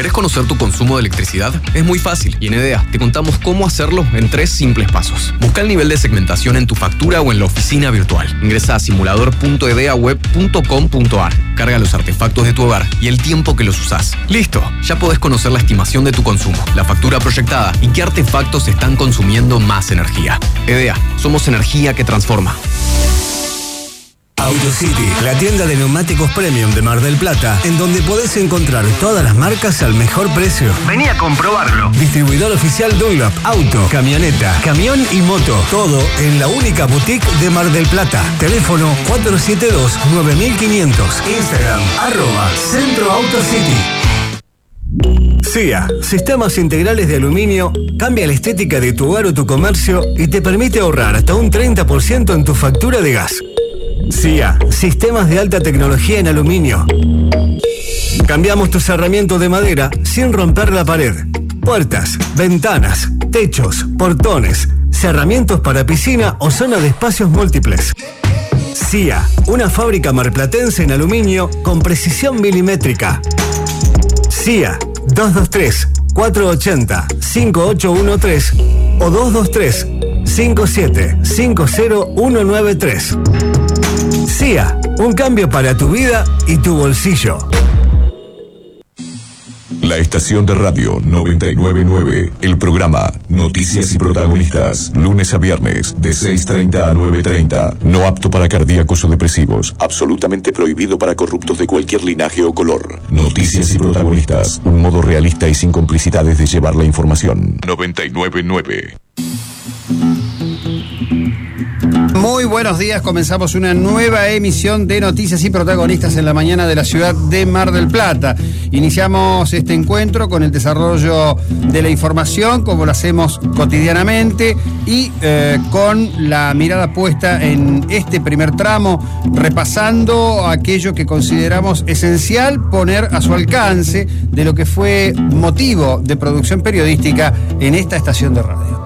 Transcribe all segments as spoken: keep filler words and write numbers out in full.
¿Querés conocer tu consumo de electricidad? Es muy fácil y en EDEA te contamos cómo hacerlo en tres simples pasos. Busca el nivel de segmentación en tu factura o en la oficina virtual. Ingresa a simulador punto edeaweb punto com punto ar. Carga los artefactos de tu hogar y el tiempo que los usás. ¡Listo! Ya podés conocer la estimación de tu consumo, la factura proyectada y qué artefactos están consumiendo más energía. EDEA, somos energía que transforma. AutoCity, la tienda de neumáticos premium de Mar del Plata, en donde podés encontrar todas las marcas al mejor precio. Vení a comprobarlo. Distribuidor oficial Dunlop, auto, camioneta, camión y moto. Todo en la única boutique de Mar del Plata. Teléfono cuatro siete dos, nueve mil quinientos. Instagram, arroba Centro AutoCity. C I A, Sistemas Integrales de Aluminio, cambia la estética de tu hogar o tu comercio y te permite ahorrar hasta un treinta por ciento en tu factura de gas. C I A, Sistemas de Alta Tecnología en Aluminio. Cambiamos tu cerramiento de madera sin romper la pared. Puertas, ventanas, techos, portones, cerramientos para piscina o zona de espacios múltiples. C I A, una fábrica marplatense en aluminio con precisión milimétrica. C I A, dos dos tres, cuatro ocho cero, cinco ocho uno tres o dos dos tres, cinco siete cinco cero uno nueve tres. C I A, un cambio para tu vida y tu bolsillo. La estación de radio noventa y nueve punto nueve, el programa Noticias y Protagonistas, lunes a viernes, de seis treinta a nueve treinta. No apto para cardíacos o depresivos, absolutamente prohibido para corruptos de cualquier linaje o color. Noticias y Protagonistas, un modo realista y sin complicidades de llevar la información. noventa y nueve punto nueve. Muy buenos días, comenzamos una nueva emisión de Noticias y Protagonistas en la mañana de la ciudad de Mar del Plata. Iniciamos este encuentro con el desarrollo de la información, como lo hacemos cotidianamente, y eh, con la mirada puesta en este primer tramo, repasando aquello que consideramos esencial poner a su alcance de lo que fue motivo de producción periodística en esta estación de radio.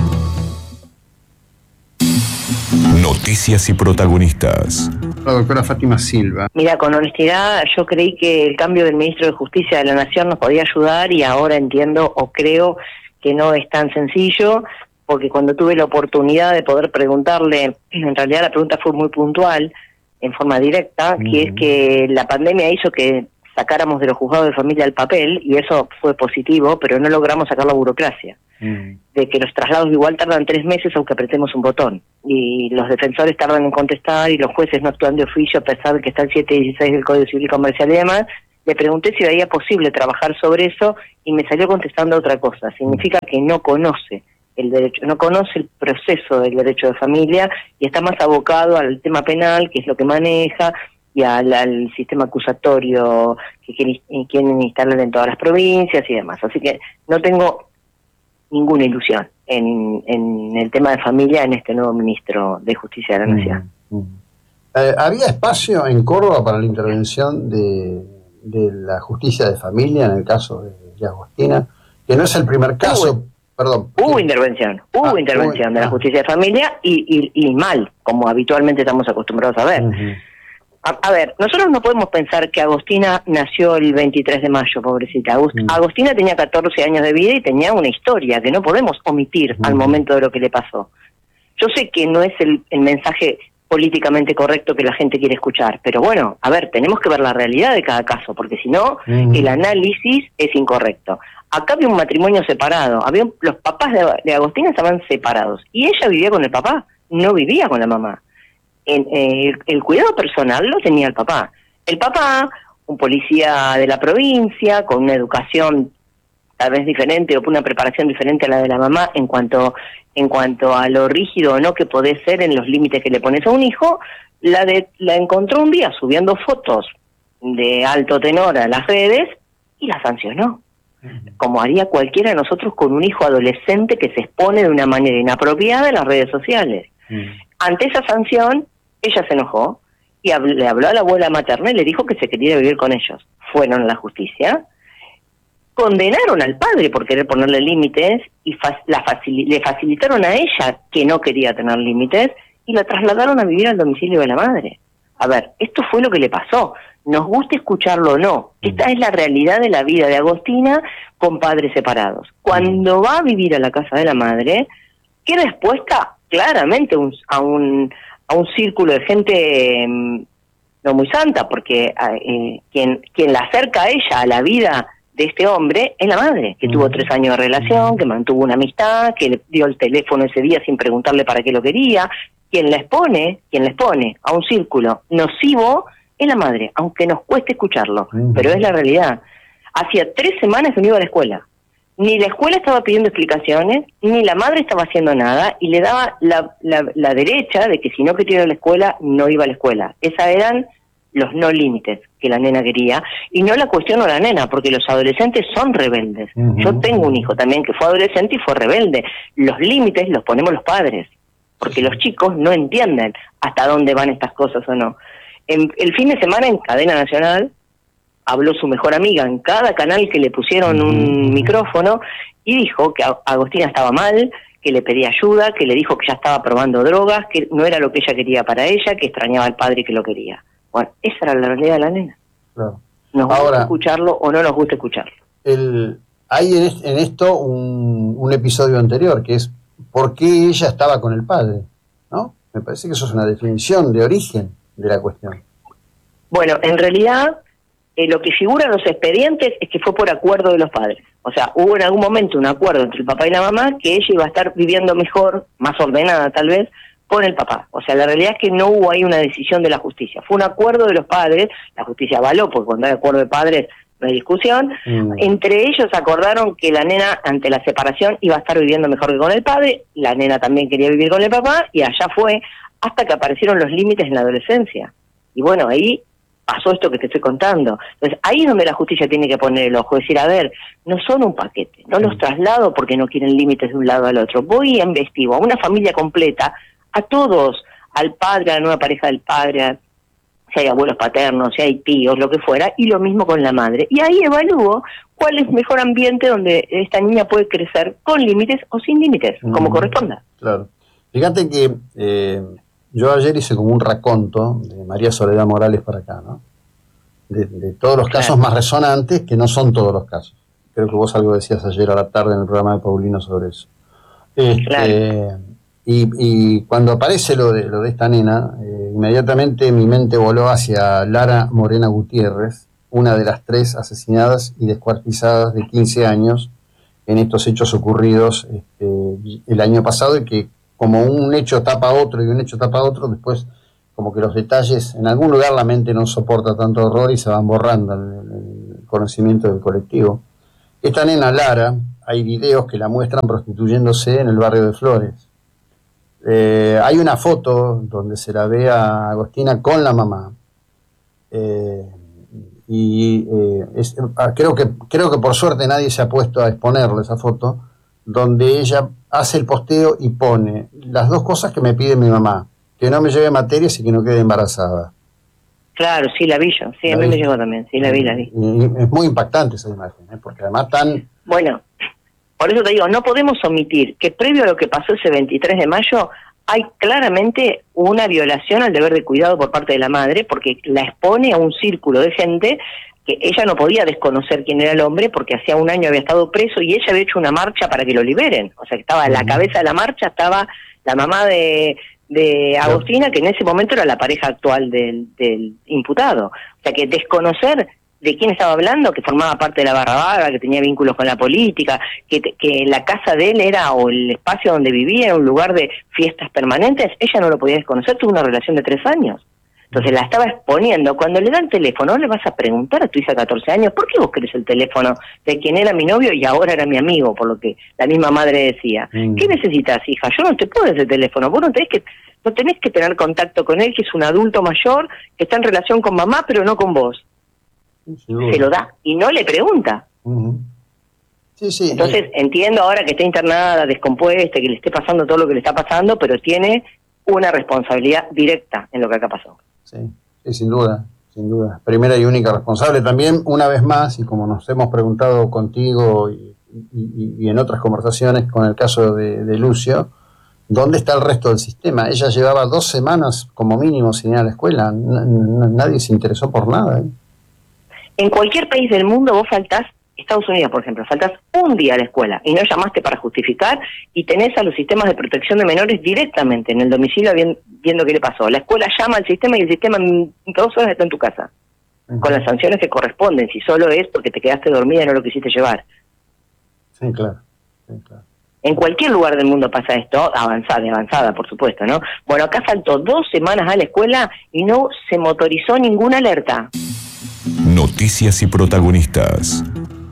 Noticias y Protagonistas. La doctora Fátima Silva. Mira, con honestidad, yo creí que el cambio del ministro de Justicia de la Nación nos podía ayudar y ahora entiendo o creo que no es tan sencillo, porque cuando tuve la oportunidad de poder preguntarle, en realidad la pregunta fue muy puntual, en forma directa, mm. que es que la pandemia hizo que sacáramos de los juzgados de familia el papel, y eso fue positivo, pero no logramos sacar la burocracia. Mm. De que los traslados igual tardan tres meses aunque apretemos un botón, y los defensores tardan en contestar y los jueces no actúan de oficio a pesar de que está el siete dieciséis del Código Civil Comercial y demás. Le pregunté si veía posible trabajar sobre eso y me salió contestando otra cosa. Significa que no conoce el derecho, no conoce el proceso del derecho de familia y está más abocado al tema penal, que es lo que maneja, y al, al sistema acusatorio que quieren, quieren instalar en todas las provincias y demás. Así que no tengo ninguna ilusión en, en el tema de familia en este nuevo ministro de Justicia de la Nación. Mm, mm. Eh, ¿Había espacio en Córdoba para la intervención de, de la justicia de familia en el caso de, de Agostina? Que no es el primer caso, hubo, perdón. Hubo ¿sí? intervención, hubo ah, intervención hubo, de la justicia de familia y, y, y mal, como habitualmente estamos acostumbrados a ver. Uh-huh. A, a ver, nosotros no podemos pensar que Agostina nació el veintitrés de mayo, pobrecita. Agust- mm. Agostina tenía catorce años de vida y tenía una historia que no podemos omitir mm. al momento de lo que le pasó. Yo sé que no es el, el mensaje políticamente correcto que la gente quiere escuchar, pero bueno, a ver, tenemos que ver la realidad de cada caso, porque si no, mm. el análisis es incorrecto. Acá había un matrimonio separado, había un, los papás de, de Agostina estaban separados, y ella vivía con el papá, no vivía con la mamá. En, eh, el cuidado personal lo tenía el papá. El papá, un policía de la provincia, con una educación tal vez diferente o una preparación diferente a la de la mamá en cuanto en cuanto a lo rígido o no que podés ser en los límites que le pones a un hijo, la de la encontró un día subiendo fotos de alto tenor a las redes y la sancionó. Uh-huh. Como haría cualquiera de nosotros con un hijo adolescente que se expone de una manera inapropiada en las redes sociales. Uh-huh. Ante esa sanción, ella se enojó y hab- le habló a la abuela materna y le dijo que se quería vivir con ellos. Fueron a la justicia, condenaron al padre por querer ponerle límites y fa- la facil- le facilitaron a ella que no quería tener límites y la trasladaron a vivir al domicilio de la madre. A ver, esto fue lo que le pasó. nos guste escucharlo o no. Esta es la realidad de la vida de Agostina con padres separados. Cuando va a vivir a la casa de la madre, ¿qué respuesta? Claramente un, a un a un círculo de gente eh, no muy santa, porque eh, quien quien la acerca a ella, a la vida de este hombre, es la madre, que tuvo tres años de relación, que mantuvo una amistad, que le dio el teléfono ese día sin preguntarle para qué lo quería. Quien la expone, quien la expone a un círculo nocivo es la madre, aunque nos cueste escucharlo, uh-huh. pero es la realidad. Hacía tres semanas que no iba a la escuela. Ni la escuela estaba pidiendo explicaciones, ni la madre estaba haciendo nada, y le daba la, la, la derecha de que si no quería ir a la escuela, no iba a la escuela. Esos eran los no límites que la nena quería, y no la cuestiono a la nena, porque los adolescentes son rebeldes. Uh-huh. Yo tengo un hijo también que fue adolescente y fue rebelde. Los límites los ponemos los padres, porque los chicos no entienden hasta dónde van estas cosas o no. En, el fin de semana en Cadena Nacional habló su mejor amiga en cada canal que le pusieron un micrófono y dijo que Agostina estaba mal, que le pedía ayuda, que le dijo que ya estaba probando drogas, que no era lo que ella quería para ella, que extrañaba al padre y que lo quería. Bueno, esa era la realidad de la nena. Claro. Nos gusta Ahora, escucharlo o no nos gusta escucharlo. El, hay en, en esto un, un episodio anterior, que es por qué ella estaba con el padre, ¿no? Me parece que eso es una definición de origen de la cuestión. Bueno, en realidad, eh, lo que figura en los expedientes es que fue por acuerdo de los padres. O sea, hubo en algún momento un acuerdo entre el papá y la mamá que ella iba a estar viviendo mejor, más ordenada tal vez, con el papá. O sea, la realidad es que no hubo ahí una decisión de la justicia. Fue un acuerdo de los padres, la justicia avaló, porque cuando hay acuerdo de padres no hay discusión. Mm. Entre ellos acordaron que la nena, ante la separación, iba a estar viviendo mejor que con el padre, la nena también quería vivir con el papá, y allá fue hasta que aparecieron los límites en la adolescencia. Y bueno, ahí pasó esto que te estoy contando. Entonces, ahí es donde la justicia tiene que poner el ojo, decir, a ver, no son un paquete, no los traslado porque no quieren límites de un lado al otro, voy y investigo a una familia completa, a todos, al padre, a la nueva pareja del padre, a, si hay abuelos paternos, si hay tíos, lo que fuera, y lo mismo con la madre. Y ahí evalúo cuál es el mejor ambiente donde esta niña puede crecer con límites o sin límites, como mm, corresponda. Claro. Fíjate que eh, yo ayer hice como un raconto de María Soledad Morales para acá, ¿no? De, de todos los casos claro. más resonantes, que no son todos los casos. Creo que vos algo decías ayer a la tarde en el programa de Paulino sobre eso. Este, claro. Y, y cuando aparece lo de, lo de esta nena, eh, inmediatamente mi mente voló hacia Lara Morena Gutiérrez, una de las tres asesinadas y descuartizadas de quince años en estos hechos ocurridos este, el año pasado, y que como un hecho tapa otro y un hecho tapa otro, después como que los detalles, en algún lugar la mente no soporta tanto horror y se van borrando el, el conocimiento del colectivo. Esta nena Lara, hay videos que la muestran prostituyéndose en el barrio de Flores. Eh, hay una foto donde se la ve a Agostina con la mamá, eh, y eh, es, creo que creo que por suerte nadie se ha puesto a exponerle esa foto, donde ella hace el posteo y pone las dos cosas que me pide mi mamá: que no me lleve materias y que no quede embarazada. Claro, sí, la vi yo, sí, a mí me llegó también, sí, la vi, la vi. Y, y es muy impactante esa imagen, ¿eh? Porque además tan... Bueno, por eso te digo, no podemos omitir que previo a lo que pasó ese veintitrés de mayo, hay claramente una violación al deber de cuidado por parte de la madre, porque la expone a un círculo de gente que ella no podía desconocer quién era el hombre, porque hacía un año había estado preso y ella había hecho una marcha para que lo liberen. O sea, que estaba en la cabeza de la marcha, estaba la mamá de, de Agostina, que en ese momento era la pareja actual del, del imputado. O sea, que desconocer de quién estaba hablando, que formaba parte de la barra brava, que tenía vínculos con la política, que, que la casa de él era, o el espacio donde vivía, era un lugar de fiestas permanentes, ella no lo podía desconocer, tuvo una relación de tres años. Entonces la estaba exponiendo. Cuando le dan teléfono, le vas a preguntar a tu hija de catorce años, ¿por qué vos querés el teléfono de quien era mi novio y ahora era mi amigo? Por lo que la misma madre decía. Mm. ¿Qué necesitas, hija? Yo no te puedo dar ese teléfono, vos no tenés que, no tenés que tener contacto con él, que es un adulto mayor, que está en relación con mamá, pero no con vos. Sí, se lo da y no le pregunta. Uh-huh. Sí, sí. Entonces eh. entiendo ahora que está internada, descompuesta, que le esté pasando todo lo que le está pasando, pero tiene una responsabilidad directa en lo que acá pasó. Sí, sí, sin duda, sin duda. Primera y única responsable. También, una vez más, y como nos hemos preguntado contigo y, y, y en otras conversaciones con el caso de, de Lucio, ¿dónde está el resto del sistema? Ella llevaba dos semanas como mínimo sin ir a la escuela. N- n- nadie se interesó por nada, ¿eh? En cualquier país del mundo vos faltás, Estados Unidos por ejemplo, faltás un día a la escuela y no llamaste para justificar y tenés a los sistemas de protección de menores directamente en el domicilio viendo, viendo qué le pasó. La escuela llama al sistema y el sistema en dos horas está en tu casa, uh-huh. con las sanciones que corresponden, si solo es porque te quedaste dormida y no lo quisiste llevar. Sí, claro. Sí, claro. En cualquier lugar del mundo pasa esto, avanzada, avanzada, por supuesto, ¿no? Bueno, acá faltó dos semanas a la escuela y no se motorizó ninguna alerta. Noticias y protagonistas.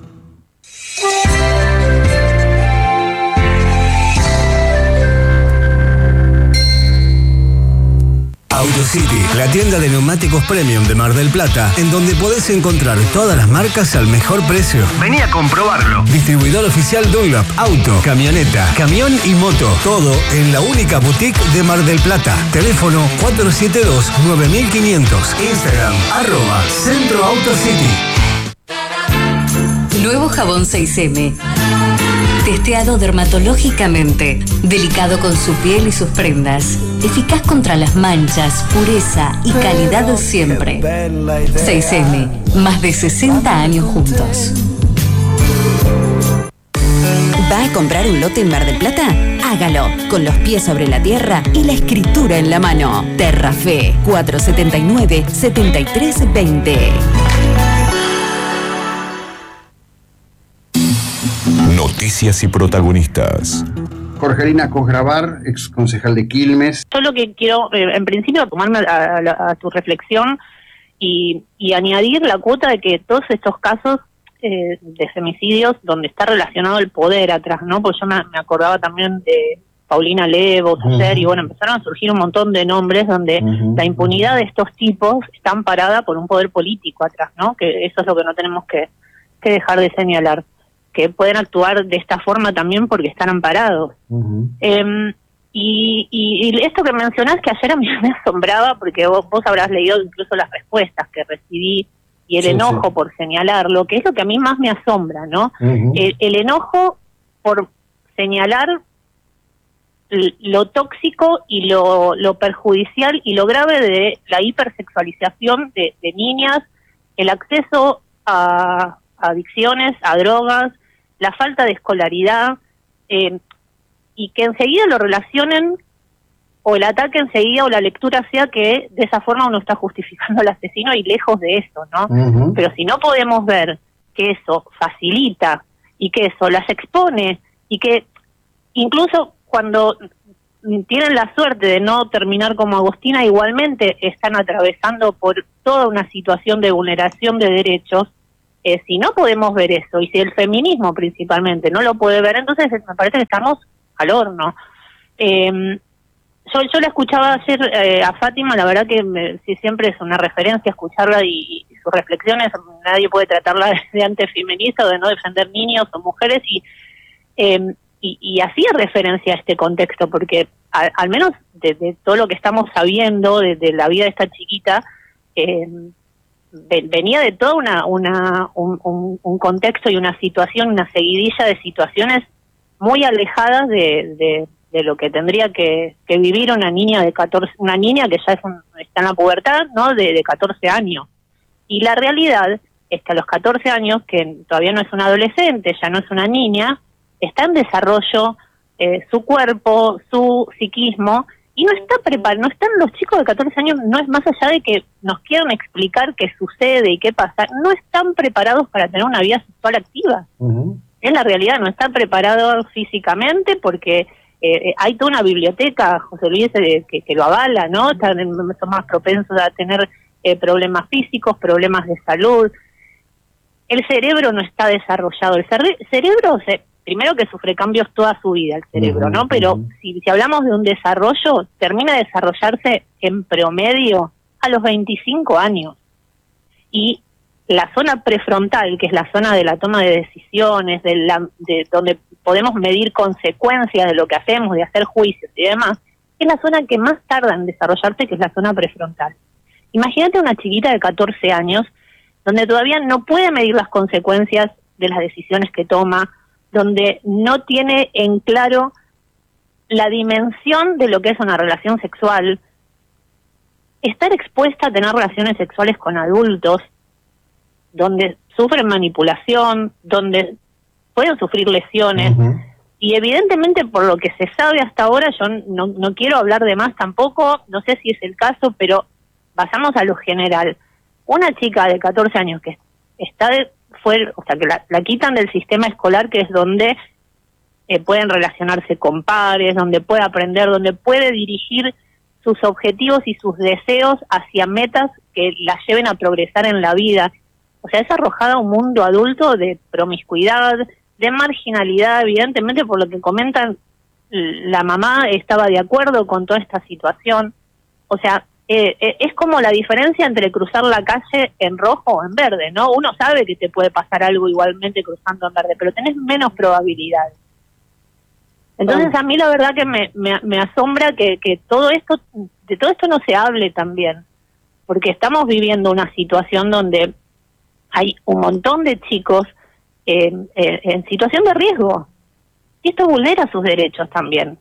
AutoCity, la tienda de neumáticos premium de Mar del Plata, en donde podés encontrar todas las marcas al mejor precio. Vení a comprobarlo. Distribuidor oficial Dunlop, auto, camioneta, camión y moto. Todo en la única boutique de Mar del Plata. Teléfono cuatro siete dos, nueve cinco cero cero. Instagram, arroba Centro AutoCity. Nuevo jabón seis eme. Testeado dermatológicamente, delicado con su piel y sus prendas, eficaz contra las manchas, pureza y calidad siempre. seis eme, más de sesenta años juntos. ¿Va a comprar un lote en Mar del Plata? Hágalo, con los pies sobre la tierra y la escritura en la mano. Terrafe, cuatro siete nueve, siete tres dos cero. Noticias y protagonistas. Jorgelina Cosgravar, ex concejal de Quilmes. Yo lo que quiero, eh, en principio, tomarme a, a, a tu reflexión y, y añadir la cuota de que todos estos casos eh, de femicidios donde está relacionado el poder atrás, ¿no? Porque yo me, me acordaba también de Paulina Levo, Sacer, uh-huh. y bueno, empezaron a surgir un montón de nombres donde uh-huh. la impunidad de estos tipos está amparada por un poder político atrás, ¿no? Que eso es lo que no tenemos que, que dejar de señalar. Que pueden actuar de esta forma también porque están amparados. Uh-huh. Eh, y, y, y esto que mencionás, que ayer a mí me asombraba, porque vos, vos habrás leído incluso las respuestas que recibí, y el sí, enojo sí. por señalarlo, que es lo que a mí más me asombra, ¿no? Uh-huh. El, el enojo por señalar lo tóxico y lo, lo perjudicial y lo grave de la hipersexualización de, de niñas, el acceso a adicciones, a drogas, la falta de escolaridad, eh, y que enseguida lo relacionen, o el ataque enseguida, o la lectura sea que de esa forma uno está justificando al asesino, y lejos de eso, ¿no? Uh-huh. Pero si no podemos ver que eso facilita, y que eso las expone, y que incluso cuando tienen la suerte de no terminar como Agostina, igualmente están atravesando por toda una situación de vulneración de derechos. Eh, si no podemos ver eso, y si el feminismo principalmente no lo puede ver, entonces me parece que estamos al horno. Eh, yo, yo la escuchaba ayer eh, a Fátima, la verdad que me, sí, siempre es una referencia escucharla y, y sus reflexiones. Nadie puede tratarla de, de antifeminista o de no defender niños o mujeres, y, eh, y, y hacía referencia a este contexto, porque a, al menos de, de todo lo que estamos sabiendo de, de la vida de esta chiquita, eh, venía de todo una, una un, un, un contexto y una situación, una seguidilla de situaciones muy alejadas de, de, de lo que tendría que, que vivir una niña de catorce, una niña que ya es un, está en la pubertad, ¿no? De, de catorce años. Y la realidad es que a los catorce años, que todavía no es una adolescente, ya no es una niña, está en desarrollo eh, su cuerpo, su psiquismo. Y no está preparado, no están los chicos de catorce años, no es más allá de que nos quieran explicar qué sucede y qué pasa, no están preparados para tener una vida sexual activa. Uh-huh. Es la realidad, no están preparados físicamente porque eh, hay toda una biblioteca, José Luis, eh, que, que lo avala, ¿no? Están, son más propensos a tener eh, problemas físicos, problemas de salud. El cerebro no está desarrollado, el cere- cerebro se... Primero que sufre cambios toda su vida el cerebro, uh-huh, ¿no? Pero uh-huh. si, si hablamos de un desarrollo, termina de desarrollarse en promedio a los veinticinco años. Y la zona prefrontal, que es la zona de la toma de decisiones, de, la, de donde podemos medir consecuencias de lo que hacemos, de hacer juicios y demás, es la zona que más tarda en desarrollarse, que es la zona prefrontal. Imagínate una chiquita de catorce años, donde todavía no puede medir las consecuencias de las decisiones que toma, donde no tiene en claro la dimensión de lo que es una relación sexual, estar expuesta a tener relaciones sexuales con adultos, donde sufren manipulación, donde pueden sufrir lesiones. Uh-huh. Y evidentemente, por lo que se sabe hasta ahora, yo no, no quiero hablar de más tampoco, no sé si es el caso, pero pasamos a lo general. Una chica de catorce años que está de, fue, o sea, que la, la quitan del sistema escolar, que es donde eh, pueden relacionarse con pares, donde puede aprender, donde puede dirigir sus objetivos y sus deseos hacia metas que la lleven a progresar en la vida. O sea, es arrojada a un mundo adulto de promiscuidad, de marginalidad, evidentemente, por lo que comentan, la mamá estaba de acuerdo con toda esta situación. O sea, eh, eh, es como la diferencia entre cruzar la calle en rojo o en verde, ¿no? Uno sabe que te puede pasar algo igualmente cruzando en verde, pero tenés menos probabilidades. Entonces a mí la verdad que me, me, me asombra que, que todo esto, de todo esto no se hable también, porque estamos viviendo una situación donde hay un montón de chicos eh, eh, en situación de riesgo, y esto vulnera sus derechos también.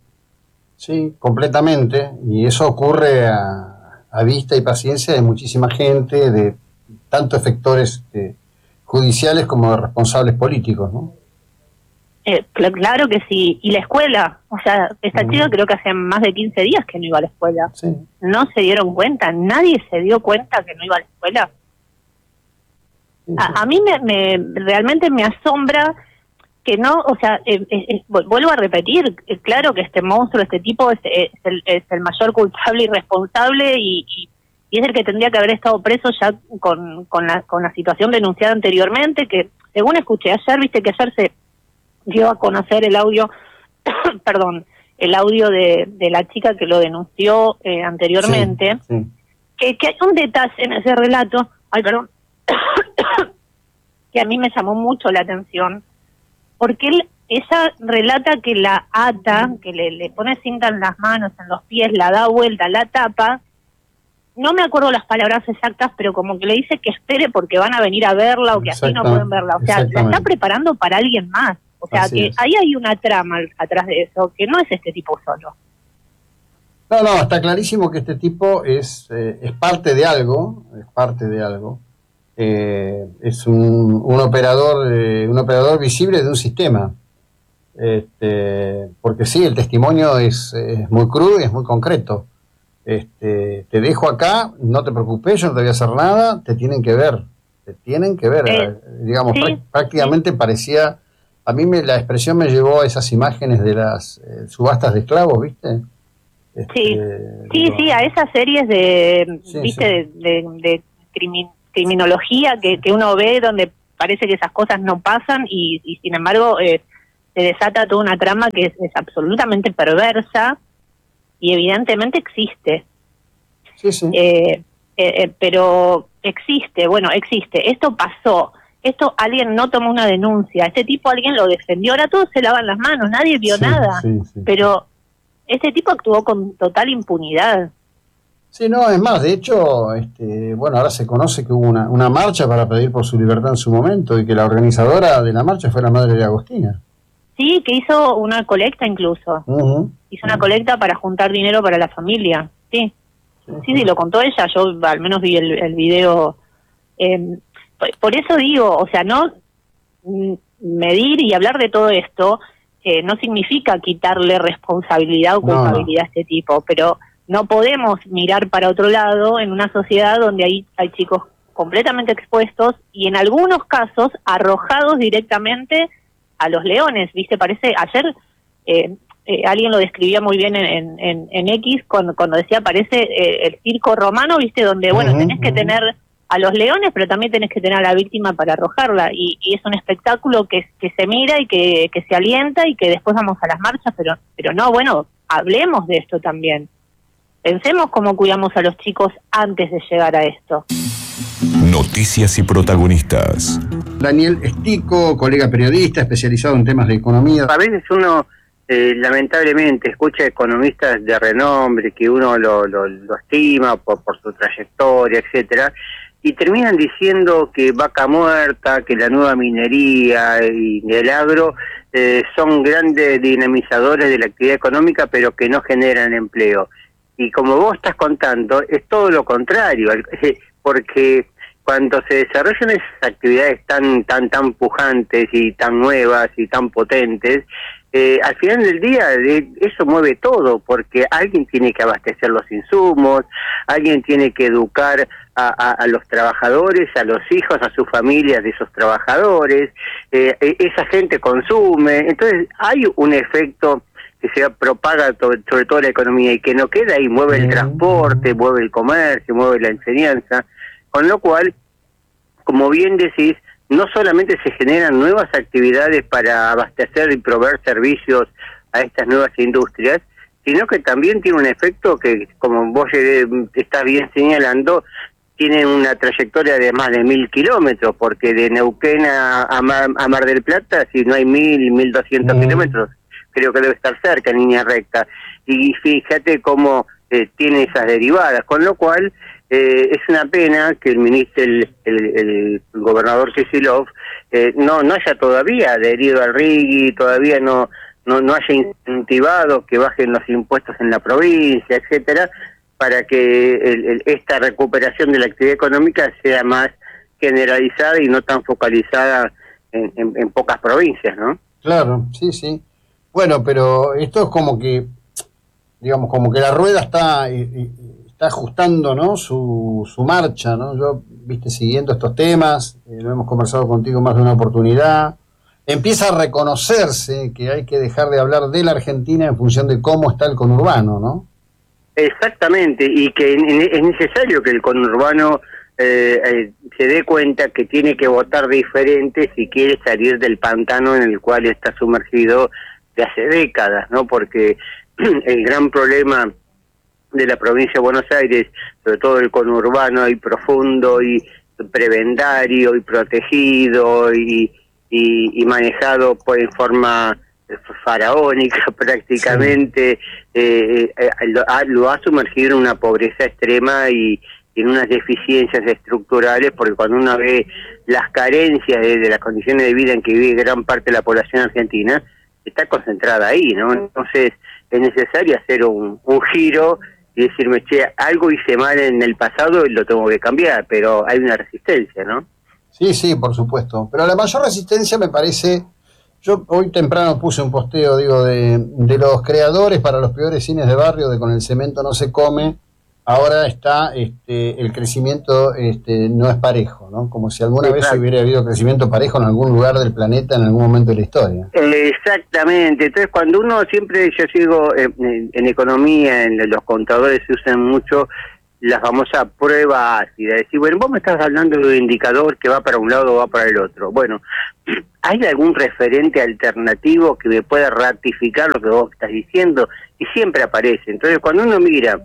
Sí, completamente, y eso ocurre a, a vista y paciencia de muchísima gente, de tanto efectores eh, judiciales como de responsables políticos, ¿no? Eh, claro que sí, y la escuela, o sea, esta mm. chica creo que hace más de quince días que no iba a la escuela. Sí. No se dieron cuenta, nadie se dio cuenta que no iba a la escuela. Sí, sí. A, a mí me, me realmente me asombra que no, o sea, eh, eh, vuelvo a repetir, eh, claro que este monstruo, este tipo es, es, el, es el mayor culpable y responsable y, y, y es el que tendría que haber estado preso ya con, con, la, con la situación denunciada anteriormente, que según escuché ayer, viste que ayer se dio a conocer el audio, perdón, el audio de, de la chica que lo denunció eh, anteriormente, sí, sí. Que, que hay un detalle en ese relato, ay, perdón, que a mí me llamó mucho la atención, porque él, ella relata que la ata, que le, le pone cinta en las manos, en los pies, la da vuelta, la tapa, no me acuerdo las palabras exactas, pero como que le dice que espere porque van a venir a verla o que así no pueden verla, o sea, la está preparando para alguien más. O sea, así que es. Ahí hay una trama atrás de eso, que no es este tipo solo. No, no, está clarísimo que este tipo es, eh, es parte de algo, es parte de algo. Eh, es un, un operador eh, un operador visible de un sistema. Este, porque sí, el testimonio es, es muy crudo y es muy concreto. Este, te dejo acá, no te preocupes, yo no te voy a hacer nada, te tienen que ver, te tienen que ver. Eh, digamos, sí, prácticamente sí. Parecía... A mí me, la expresión me llevó a esas imágenes de las eh, subastas de esclavos, ¿viste? Este, sí, sí, digo, sí, a esas series de, sí, ¿viste? Sí. De, de, de crimin, criminología que, que uno ve donde parece que esas cosas no pasan y, y sin embargo eh, se desata toda una trama que es, es absolutamente perversa y evidentemente existe. Sí, sí. Eh, eh, eh, pero existe, bueno, existe. Esto pasó. Esto alguien no tomó una denuncia, este tipo alguien lo defendió, ahora todos se lavan las manos, nadie vio sí, nada, sí, sí. Pero este tipo actuó con total impunidad. Sí, no, es más, de hecho, este, bueno, ahora se conoce que hubo una, una marcha para pedir por su libertad en su momento y que la organizadora de la marcha fue la madre de Agostina. Sí, que hizo una colecta incluso, uh-huh. hizo una colecta para juntar dinero para la familia, sí, sí, sí, sí, sí lo contó ella, yo al menos vi el, el video. Eh, Por eso digo, o sea, no medir y hablar de todo esto eh, no significa quitarle responsabilidad o culpabilidad no, no. a este tipo, pero no podemos mirar para otro lado en una sociedad donde hay, hay chicos completamente expuestos y en algunos casos arrojados directamente a los leones, ¿viste? Parece, ayer eh, eh, alguien lo describía muy bien en, en, en X cuando, cuando decía, parece eh, el circo romano, ¿viste? Donde, bueno, uh-huh, tenés que uh-huh. tener a los leones, pero también tenés que tener a la víctima para arrojarla, y, y es un espectáculo que, que se mira y que, que se alienta y que después vamos a las marchas, pero pero no, bueno, hablemos de esto también. Pensemos cómo cuidamos a los chicos antes de llegar a esto. Noticias y protagonistas. Daniel Estico, colega periodista especializado en temas de economía. A veces uno, eh, lamentablemente, escucha economistas de renombre, que uno lo, lo, lo estima por, por su trayectoria, etcétera, y terminan diciendo que Vaca Muerta, que la nueva minería y el agro eh, son grandes dinamizadores de la actividad económica, pero que no generan empleo. Y como vos estás contando, es todo lo contrario, porque cuando se desarrollan esas actividades tan tan tan pujantes y tan nuevas y tan potentes, eh, al final del día eh, eso mueve todo, porque alguien tiene que abastecer los insumos, alguien tiene que educar a, a, a los trabajadores, a los hijos, a sus familias de esos trabajadores, eh, esa gente consume, entonces hay un efecto que se propaga sobre todo la economía y que no queda ahí, mueve el transporte, mueve el comercio, mueve la enseñanza, con lo cual, como bien decís, no solamente se generan nuevas actividades para abastecer y proveer servicios a estas nuevas industrias, sino que también tiene un efecto que, como vos estás bien señalando, tiene una trayectoria de más de mil kilómetros, porque de Neuquén a, a, Mar, a Mar del Plata, si no hay mil, mil doscientos mm. kilómetros, creo que debe estar cerca en línea recta. Y fíjate cómo eh, tiene esas derivadas, con lo cual eh, es una pena que el ministro, el, el, el gobernador Kicillof, eh, no no haya todavía adherido al R I G I, todavía no, no, no haya incentivado que bajen los impuestos en la provincia, etcétera, para que el, el, esta recuperación de la actividad económica sea más generalizada y no tan focalizada en, en, en pocas provincias, ¿no? Claro, sí, sí. Bueno, pero esto es como que, digamos, como que la rueda está está ajustando, ¿no? Su, su marcha, ¿no? Yo, viste, siguiendo estos temas, eh, lo hemos conversado contigo más de una oportunidad. Empieza a reconocerse que hay que dejar de hablar de la Argentina en función de cómo está el conurbano, ¿no? Exactamente, y que es necesario que el conurbano eh, eh, se dé cuenta que tiene que votar diferente si quiere salir del pantano en el cual está sumergido de hace décadas, ¿no? Porque el gran problema de la provincia de Buenos Aires, sobre todo el conurbano y profundo y prebendario y protegido y, y, y manejado por, en forma faraónica prácticamente, sí. eh, eh, lo, ha, lo ha sumergido en una pobreza extrema y, y en unas deficiencias estructurales, porque cuando uno ve las carencias de, de las condiciones de vida en que vive gran parte de la población argentina, está concentrada ahí, ¿no? Entonces es necesario hacer un, un giro y decirme, che, algo hice mal en el pasado y lo tengo que cambiar, pero hay una resistencia, ¿no? Sí, sí, por supuesto. Pero la mayor resistencia me parece... Yo hoy temprano puse un posteo, digo, de, de los creadores para los peores cines de barrio, de Con el cemento no se come. Ahora está, este, el crecimiento este, no es parejo, ¿no? Como si alguna Exacto. vez hubiera habido crecimiento parejo en algún lugar del planeta en algún momento de la historia. Exactamente. Entonces, cuando uno siempre, yo sigo en, en, en economía, en los contadores se usan mucho la famosa prueba ácida, decir, bueno, vos me estás hablando de un indicador que va para un lado o va para el otro. Bueno, ¿hay algún referente alternativo que me pueda ratificar lo que vos estás diciendo? Y siempre aparece. Entonces, cuando uno mira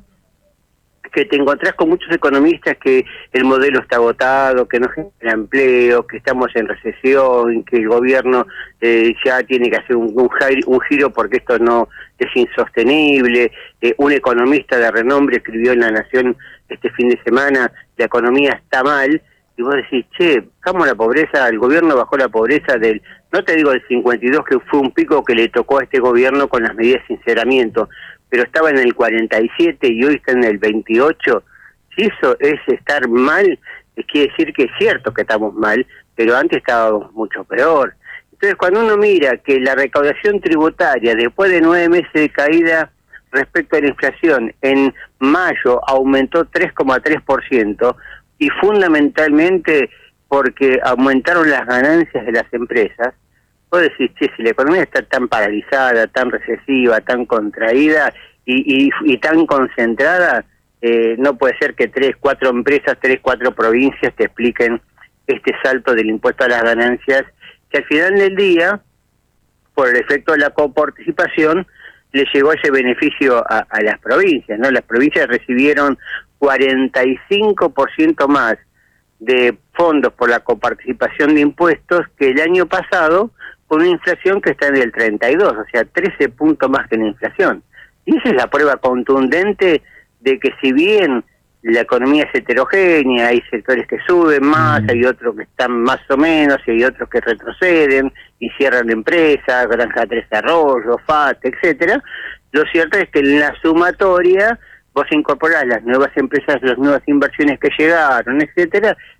que te encontrás con muchos economistas que el modelo está agotado, que no genera empleo, que estamos en recesión, que el gobierno eh, ya tiene que hacer un, un, un giro porque esto no es insostenible. Eh, un economista de renombre escribió en La Nación este fin de semana, la economía está mal, y vos decís, che, bajamos la pobreza, el gobierno bajó la pobreza del, no te digo del cincuenta y dos, que fue un pico que le tocó a este gobierno con las medidas de sinceramiento, pero estaba en el cuarenta y siete y hoy está en el veintiocho. Si eso es estar mal, es quiere decir que es cierto que estamos mal, pero antes estábamos mucho peor. Entonces, cuando uno mira que la recaudación tributaria, después de nueve meses de caída respecto a la inflación, en mayo aumentó tres coma tres por ciento, y fundamentalmente porque aumentaron las ganancias de las empresas, vos decís, che, si la economía está tan paralizada, tan recesiva, tan contraída y, y, y tan concentrada, eh, no puede ser que tres, cuatro empresas, tres, cuatro provincias te expliquen este salto del impuesto a las ganancias, que al final del día, por el efecto de la coparticipación, le llegó ese beneficio a, a las provincias, ¿no? Las provincias recibieron cuarenta y cinco por ciento más de fondos por la coparticipación de impuestos que el año pasado, con una inflación que está en el treinta y dos, o sea, trece puntos más que la inflación. Y esa es la prueba contundente de que si bien la economía es heterogénea, hay sectores que suben más, mm. hay otros que están más o menos, y hay otros que retroceden y cierran empresas, Granja Tres Arroyos, F A T, etcétera. Lo cierto es que en la sumatoria vos incorporás las nuevas empresas, las nuevas inversiones que llegaron, etcétera,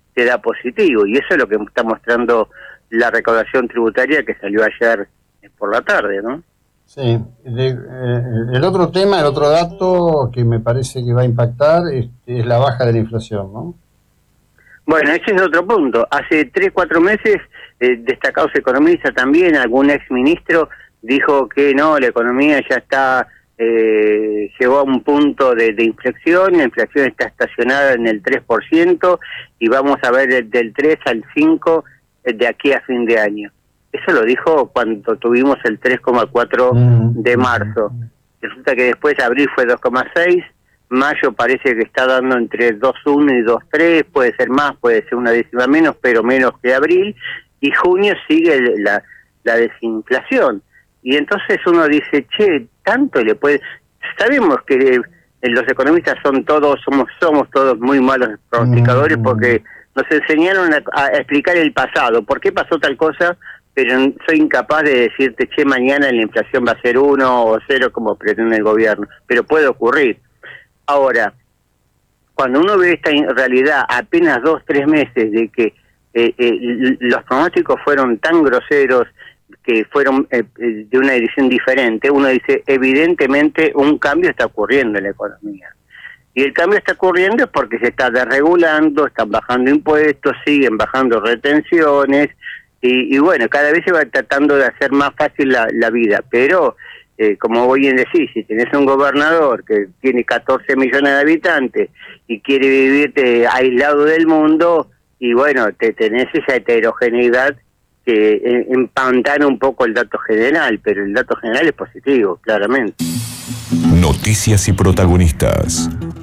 te da positivo, y eso es lo que está mostrando la recaudación tributaria que salió ayer por la tarde, ¿no? Sí, de, eh, el otro tema, el otro dato que me parece que va a impactar es, es la baja de la inflación, ¿no? Bueno, ese es otro punto. Hace tres, cuatro meses, eh, destacados economistas también, algún ex ministro dijo que no, la economía ya está, eh, llegó a un punto de, de inflexión, la inflación está estacionada en el tres por ciento y vamos a ver del, del tres al cinco de aquí a fin de año. Eso lo dijo cuando tuvimos el tres coma cuatro de marzo. Resulta que después abril fue dos coma seis, mayo parece que está dando entre dos coma uno y dos coma tres, puede ser más, puede ser una décima menos, pero menos que abril, y junio sigue la, la desinflación. Y entonces uno dice, che, tanto le puede... Sabemos que eh, los economistas son todos, somos somos todos muy malos pronosticadores porque nos enseñaron a, a explicar el pasado, por qué pasó tal cosa, pero soy incapaz de decirte, che, mañana la inflación va a ser uno o cero como pretende el gobierno, pero puede ocurrir. Ahora, cuando uno ve esta realidad apenas dos, tres meses de que eh, eh, los pronósticos fueron tan groseros, que fueron eh, de una edición diferente, uno dice, evidentemente un cambio está ocurriendo en la economía. Y el cambio está ocurriendo es porque se está desregulando, están bajando impuestos, siguen bajando retenciones, y, y bueno, cada vez se va tratando de hacer más fácil la, la vida, pero... Eh, como bien decís, si tenés un gobernador que tiene catorce millones de habitantes y quiere vivirte aislado del mundo, y bueno, te tenés esa heterogeneidad que empantana un poco el dato general, pero el dato general es positivo, claramente. Noticias y protagonistas.